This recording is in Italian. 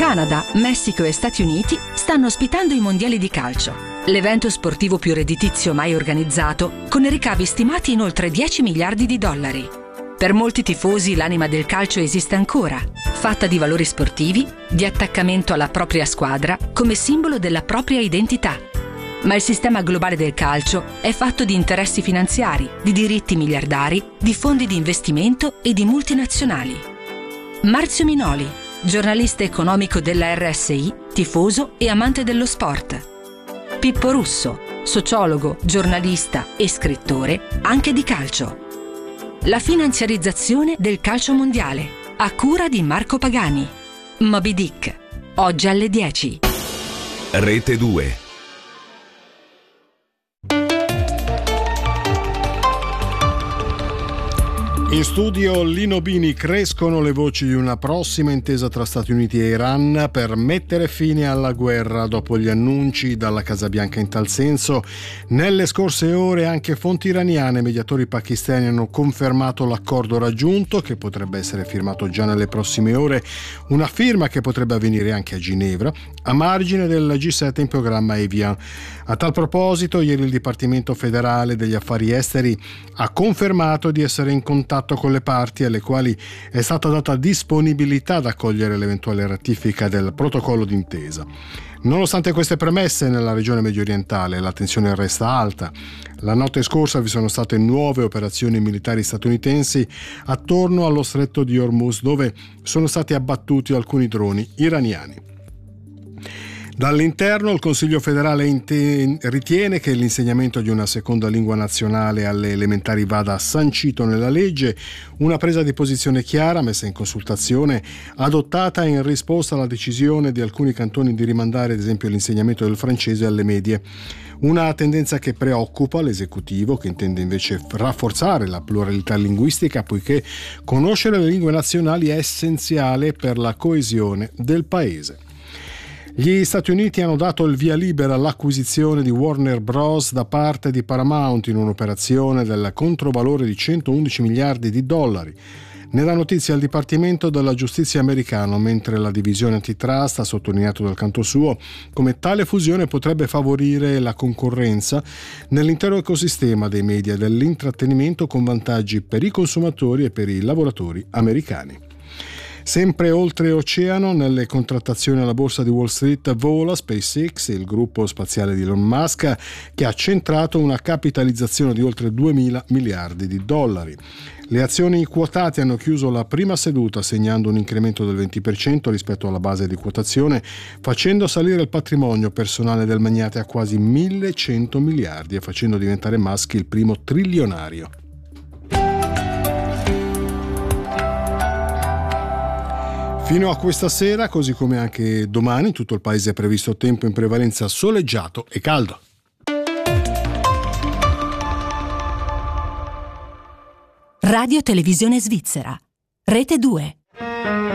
Canada, Messico e Stati Uniti stanno ospitando i mondiali di calcio, l'evento sportivo più redditizio mai organizzato, con ricavi stimati in oltre 10 miliardi di dollari. Per molti tifosi l'anima del calcio esiste ancora, fatta di valori sportivi, di attaccamento alla propria squadra come simbolo della propria identità. Ma il sistema globale del calcio è fatto di interessi finanziari, di diritti miliardari, di fondi di investimento e di multinazionali. Marzio Minoli, giornalista economico della RSI, tifoso e amante dello sport. Pippo Russo, sociologo, giornalista e scrittore anche di calcio. La finanziarizzazione del calcio mondiale, a cura di Marco Pagani. Moby Dick, oggi alle 10. Rete 2. In studio Lino Bini. Crescono le voci di una prossima intesa tra Stati Uniti e Iran per mettere fine alla guerra dopo gli annunci dalla Casa Bianca in tal senso. Nelle scorse ore anche fonti iraniane e mediatori pakistani hanno confermato l'accordo raggiunto, che potrebbe essere firmato già nelle prossime ore, una firma che potrebbe avvenire anche a Ginevra, a margine del G7 in programma Evian. A tal proposito, ieri il Dipartimento federale degli affari esteri ha confermato di essere in contatto con le parti, alle quali è stata data disponibilità ad accogliere l'eventuale ratifica del protocollo d'intesa. Nonostante queste premesse, nella regione mediorientale la tensione resta alta. La notte scorsa vi sono state nuove operazioni militari statunitensi attorno allo stretto di Hormuz, dove sono stati abbattuti alcuni droni iraniani. Dall'interno il Consiglio federale ritiene che l'insegnamento di una seconda lingua nazionale alle elementari vada sancito nella legge, una presa di posizione chiara, messa in consultazione, adottata in risposta alla decisione di alcuni cantoni di rimandare ad esempio l'insegnamento del francese alle medie. Una tendenza che preoccupa l'esecutivo, che intende invece rafforzare la pluralità linguistica, poiché conoscere le lingue nazionali è essenziale per la coesione del paese. Gli Stati Uniti hanno dato il via libera all'acquisizione di Warner Bros. Da parte di Paramount in un'operazione del controvalore di 111 miliardi di dollari. Ne dà notizia il Dipartimento della Giustizia americano, mentre la divisione antitrust ha sottolineato dal canto suo come tale fusione potrebbe favorire la concorrenza nell'intero ecosistema dei media e dell'intrattenimento, con vantaggi per i consumatori e per i lavoratori americani. Sempre oltreoceano, nelle contrattazioni alla borsa di Wall Street, vola SpaceX, il gruppo spaziale di Elon Musk, che ha centrato una capitalizzazione di oltre 2.000 miliardi di dollari. Le azioni quotate hanno chiuso la prima seduta segnando un incremento del 20% rispetto alla base di quotazione, facendo salire il patrimonio personale del magnate a quasi 1.100 miliardi e facendo diventare Musk il primo trilionario. Fino a questa sera, così come anche domani, in tutto il paese è previsto tempo in prevalenza soleggiato e caldo. Radio Televisione Svizzera, Rete 2.